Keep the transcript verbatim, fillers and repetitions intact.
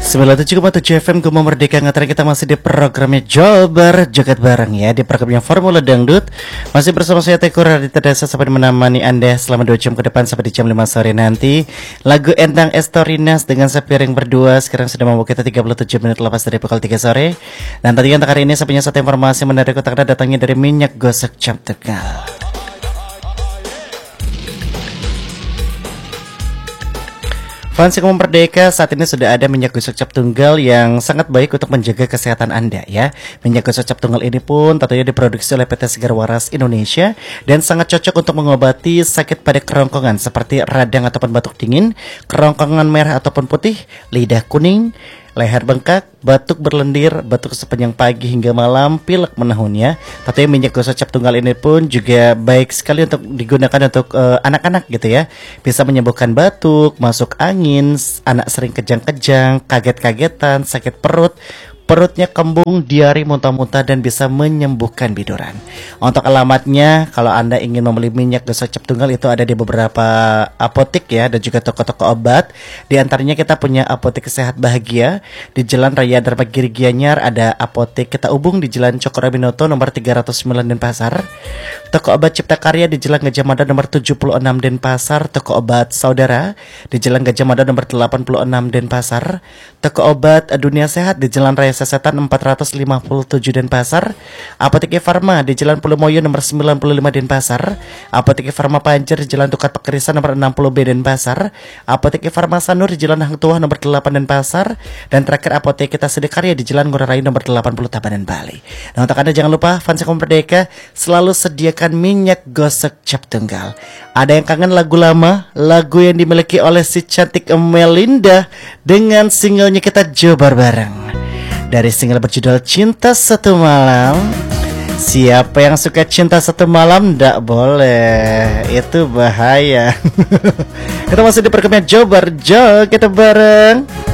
sembilan puluh tujuh koma tujuh F M Gema Merdeka Ngetren. Kita masih di programnya Jabar Joget Bareng ya, di programnya Formula Dangdut. Masih bersama saya Teguh Raditya Dasa sampai menemani Anda selama dua jam ke depan sampai di jam lima sore nanti. Lagu Endang Estorinas dengan Sepiring berdua sekarang sudah membawa kita tiga puluh tujuh menit lepas dari pukul tiga sore. Dan tadi untuk hari ini saya punya satu informasi menarik karena datangnya dari minyak gosok cap tegal. Fans Gema Merdeka, saat ini sudah ada minyak gosok cap tunggal yang sangat baik untuk menjaga kesehatan Anda ya. Minyak gosok cap tunggal ini pun tentunya diproduksi oleh P T Segar Waras Indonesia dan sangat cocok untuk mengobati sakit pada kerongkongan seperti radang ataupun batuk dingin, kerongkongan merah ataupun putih, lidah kuning, leher bengkak, batuk berlendir, batuk sepanjang pagi hingga malam, pilek menahunnya. Tentunya minyak gosok cap tunggal ini pun juga baik sekali untuk digunakan untuk uh, anak-anak gitu ya. Bisa menyembuhkan batuk, masuk angin, anak sering kejang-kejang, kaget-kagetan, sakit perut, perutnya kembung, diare, muntah-muntah, dan bisa menyembuhkan biduran. Untuk alamatnya, kalau Anda ingin membeli minyak gosok cap tunggal itu ada di beberapa apotek ya, dan juga toko-toko obat. Di antaranya kita punya Apotek Sehat Bahagia di Jalan Raya Dharmagiri Gianyar, ada Apotek Kita Ubung di Jalan Cokro Aminoto nomor tiga ratus sembilan Denpasar. Toko Obat Cipta Karya di Jalan Gajah Mada nomor tujuh puluh enam Denpasar. Toko Obat Saudara di Jalan Gajah Mada nomor delapan puluh enam Denpasar. Toko Obat Dunia Sehat di Jalan Raya Sesetan empat ratus lima puluh tujuh Denpasar. Apotek Farma di Jalan Pulomoyo nomor sembilan puluh lima Denpasar. Apotek Farma Panjer di Jalan Tukar Pekerisan nomor enam puluh B Denpasar. Apotek Farma Sanur di Jalan Hang Tuah nomor delapan Denpasar. Dan terakhir Apotek Kita Sedekarya di Jalan Ngurah Rai nomor delapan puluh Tabanan Bali. Nah, untuk Anda jangan lupa fans Gema Merdeka selalu sediakan minyak gosok cap tunggal. Ada yang kangen lagu lama, lagu yang dimiliki oleh si cantik Melinda dengan singlenya kita Jabar Bareng. Dari single berjudul Cinta Satu Malam. Siapa yang suka cinta satu malam? Nggak boleh, itu bahaya. Kita masih di perkembangan Jabar Joget Bareng.